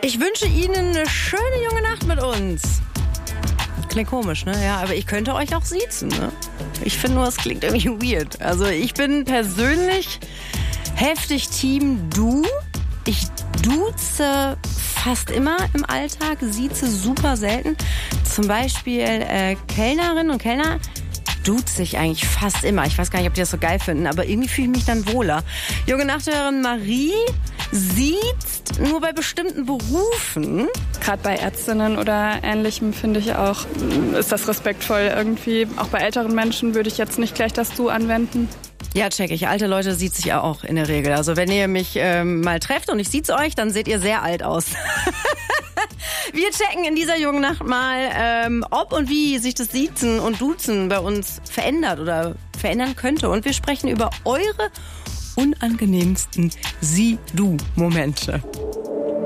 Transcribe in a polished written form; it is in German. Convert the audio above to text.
Ich wünsche Ihnen eine schöne junge Nacht mit uns. Klingt komisch, ne? Ja, aber ich könnte euch auch siezen, ne? Ich finde nur, es klingt irgendwie weird. Also ich bin persönlich heftig Team Du. Ich duze fast immer im Alltag, sieze super selten. Zum Beispiel Kellnerinnen und Kellner duze ich eigentlich fast immer. Ich weiß gar nicht, ob die das so geil finden, aber irgendwie fühle ich mich dann wohler. Junge Nachthörerin Marie siezt nur bei bestimmten Berufen. Gerade bei Ärztinnen oder Ähnlichem finde ich auch, ist das respektvoll irgendwie. Auch bei älteren Menschen würde ich jetzt nicht gleich das Du anwenden. Ja, check ich. Alte Leute sieht sich ja auch in der Regel. Also wenn ihr mich mal trefft und ich sieht's euch, dann seht ihr sehr alt aus. Wir checken in dieser jungen Nacht mal, ob und wie sich das Siezen und Duzen bei uns verändert oder verändern könnte. Und wir sprechen über eure unangenehmsten Sie-Du-Momente.